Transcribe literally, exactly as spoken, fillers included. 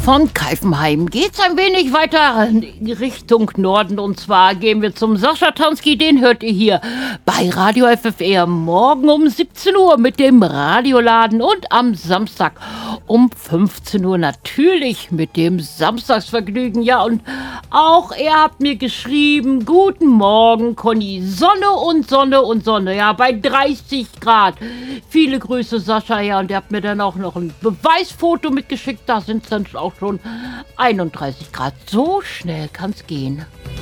von Keifenheim geht's ein wenig weiter in Richtung Norden. Und zwar gehen wir zum Sascha Tansky, den hört ihr hier bei Radio F F R morgen um siebzehn Uhr mit dem Radioladen und am Samstag um fünfzehn Uhr natürlich mit dem Samstagsvergnügen. Ja, und auch er hat mir geschrieben, guten Morgen Conny, Sonne und Sonne und Sonne, ja, bei dreißig Grad. Viele Grüße Sascha, ja, und er hat mir dann auch noch ein Beweisfoto mitgeschickt, da sind es dann auch schon einunddreißig Grad. So schnell kann's gehen.